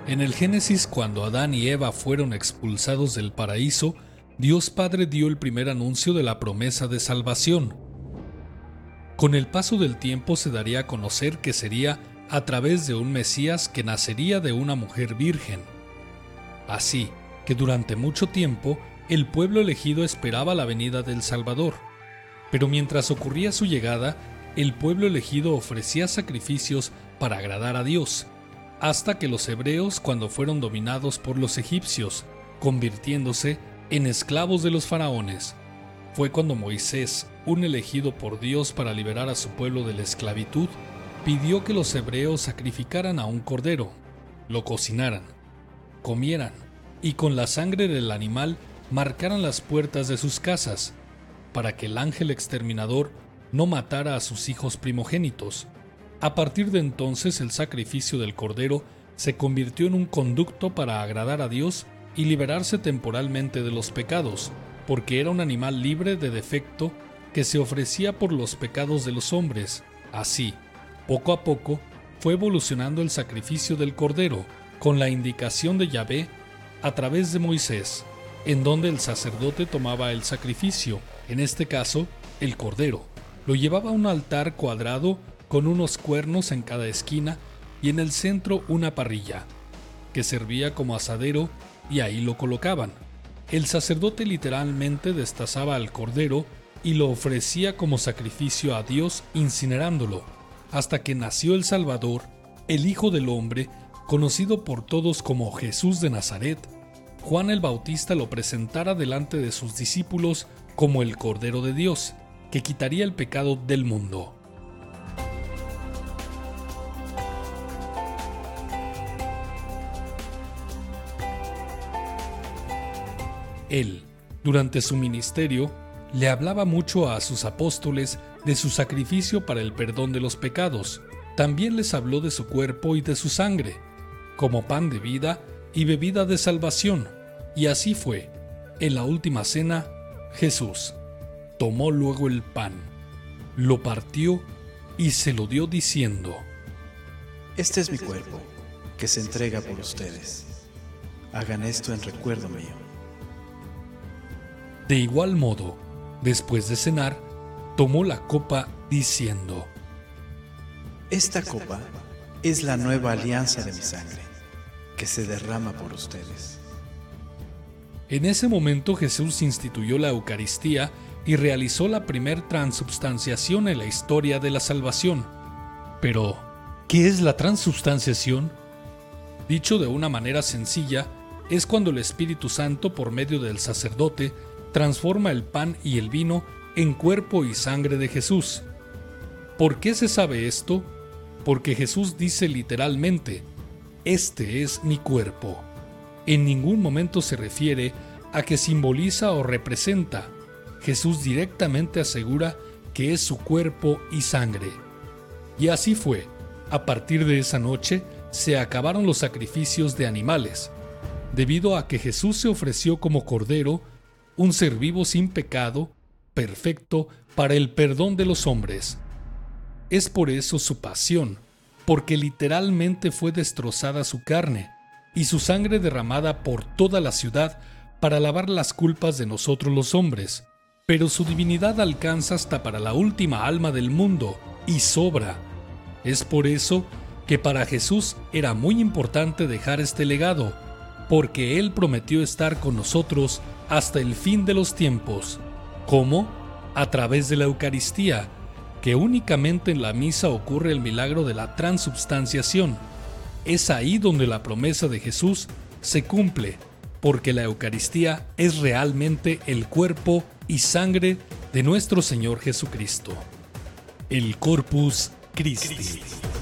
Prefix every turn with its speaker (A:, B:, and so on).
A: En el Génesis, cuando Adán y Eva fueron expulsados del paraíso, Dios Padre dio el primer anuncio de la promesa de salvación. Con el paso del tiempo se daría a conocer que sería a través de un Mesías que nacería de una mujer virgen. Así que durante mucho tiempo el pueblo elegido esperaba la venida del Salvador. Pero mientras ocurría su llegada, el pueblo elegido ofrecía sacrificios para agradar a Dios, hasta que los hebreos, cuando fueron dominados por los egipcios, convirtiéndose en esclavos de los faraones, fue cuando Moisés, un elegido por Dios para liberar a su pueblo de la esclavitud, pidió que los hebreos sacrificaran a un cordero, lo cocinaran, comieran y con la sangre del animal marcaran las puertas de sus casas, para que el ángel exterminador no matara a sus hijos primogénitos. A partir de entonces el sacrificio del cordero se convirtió en un conducto para agradar a Dios y liberarse temporalmente de los pecados, porque era un animal libre de defecto que se ofrecía por los pecados de los hombres. Así, poco a poco, fue evolucionando el sacrificio del cordero, con la indicación de Yahvé a través de Moisés, en donde el sacerdote tomaba el sacrificio, en este caso, el cordero, lo llevaba a un altar cuadrado con unos cuernos en cada esquina y en el centro una parrilla, que servía como asadero, y ahí lo colocaban. El sacerdote literalmente destazaba al cordero y lo ofrecía como sacrificio a Dios incinerándolo, hasta que nació el Salvador, el Hijo del Hombre, conocido por todos como Jesús de Nazaret. Juan el Bautista lo presentara delante de sus discípulos como el Cordero de Dios, que quitaría el pecado del mundo. Él, durante su ministerio, le hablaba mucho a sus apóstoles de su sacrificio para el perdón de los pecados. También les habló de su cuerpo y de su sangre, como pan de vida y bebida de salvación. Y así fue. En la última cena, Jesús tomó luego el pan, lo partió y se lo dio diciendo:
B: Este es mi cuerpo, que se entrega por ustedes. Hagan esto en recuerdo mío.
A: De igual modo, después de cenar, tomó la copa diciendo:
B: Esta copa es la nueva alianza de mi sangre, que se derrama por ustedes.
A: En ese momento Jesús instituyó la Eucaristía y realizó la primer transubstanciación en la historia de la salvación. Pero, ¿qué es la transubstanciación? Dicho de una manera sencilla, es cuando el Espíritu Santo, por medio del sacerdote, transforma el pan y el vino en cuerpo y sangre de Jesús. ¿Por qué se sabe esto? Porque Jesús dice literalmente: este es mi cuerpo. En ningún momento se refiere a que simboliza o representa. Jesús directamente asegura que es su cuerpo y sangre. Y así fue. A partir de esa noche se acabaron los sacrificios de animales, debido a que Jesús se ofreció como cordero, un ser vivo sin pecado, perfecto para el perdón de los hombres. Es por eso su pasión, porque literalmente fue destrozada su carne y su sangre derramada por toda la ciudad para lavar las culpas de nosotros los hombres. Pero su divinidad alcanza hasta para la última alma del mundo y sobra. Es por eso que para Jesús era muy importante dejar este legado, porque Él prometió estar con nosotros hasta el fin de los tiempos. ¿Cómo? A través de la Eucaristía, que únicamente en la misa ocurre el milagro de la transubstanciación. Es ahí donde la promesa de Jesús se cumple, porque la Eucaristía es realmente el cuerpo y sangre de nuestro Señor Jesucristo. El Corpus Christi.